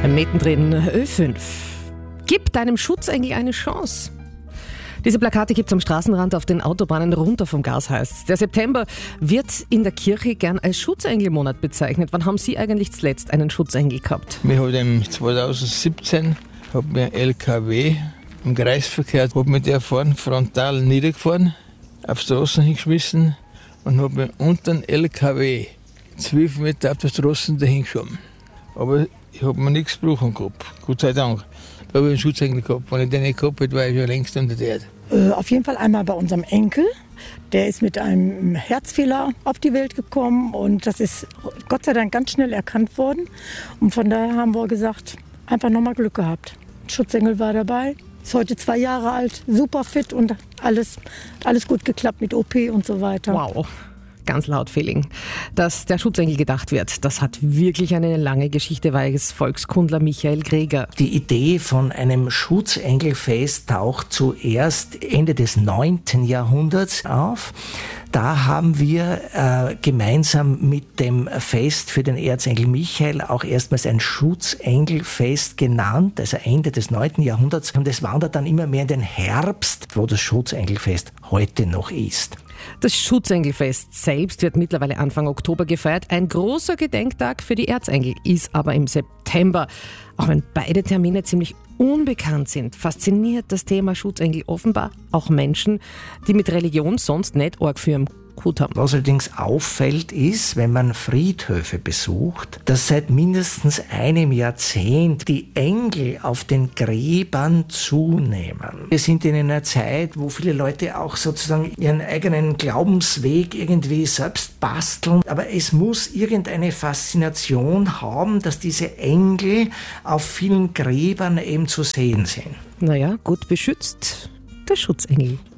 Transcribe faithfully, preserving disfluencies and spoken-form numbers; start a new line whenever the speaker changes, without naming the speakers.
Mittendrin Ö fünf. Gib deinem Schutzengel eine Chance. Diese Plakate gibt es am Straßenrand, auf den Autobahnen runter vom Gas, heißt's. Der September wird in der Kirche gern als Schutzengelmonat bezeichnet. Wann haben Sie eigentlich zuletzt einen Schutzengel gehabt?
Wir haben im zweitausendsiebzehn hat mir ein L K W im Kreisverkehr, hat mir der vorne frontal niedergefahren, auf die Straßen hingeschmissen und hat mir unter den L K W zwölf Meter auf der Straße dahingeschoben. Aber ich habe mir nichts gebrochen gehabt, Gott sei Dank. Da habe ich einen Schutzengel gehabt. Wenn ich den nicht gehabt hätte, war ich schon längst unter der Erde.
Äh, auf jeden Fall einmal bei unserem Enkel. Der ist mit einem Herzfehler auf die Welt gekommen und das ist Gott sei Dank ganz schnell erkannt worden. Und von daher haben wir gesagt, einfach nochmal Glück gehabt. Schutzengel war dabei, ist heute zwei Jahre alt, super fit und alles, alles gut geklappt mit O P und so weiter.
Wow. Ganz laut Feeling. Dass der Schutzengel gedacht wird, das hat wirklich eine lange Geschichte, weiß Volkskundler Michael Greger.
Die Idee von einem Schutzengelfest taucht zuerst Ende des neunten Jahrhunderts auf. Da haben wir äh, gemeinsam mit dem Fest für den Erzengel Michael auch erstmals ein Schutzengelfest genannt, also Ende des neunten Jahrhunderts. Und es wandert dann immer mehr in den Herbst, wo das Schutzengelfest heute noch ist.
Das Schutzengelfest selbst wird mittlerweile Anfang Oktober gefeiert. Ein großer Gedenktag für die Erzengel ist aber im September. Auch wenn beide Termine ziemlich unbekannt sind, fasziniert das Thema Schutzengel offenbar auch Menschen, die mit Religion sonst nicht arg für im Hut haben.
Was allerdings auffällt, ist, wenn man Friedhöfe besucht, dass seit mindestens einem Jahrzehnt die Engel auf den Gräbern zunehmen. Wir sind in einer Zeit, wo viele Leute auch sozusagen ihren eigenen Glaubensweg irgendwie selbst basteln. Aber es muss irgendeine Faszination haben, dass diese Engel auf vielen Gräbern eben zu sehen sind.
Naja, gut beschützt, der Schutzengel.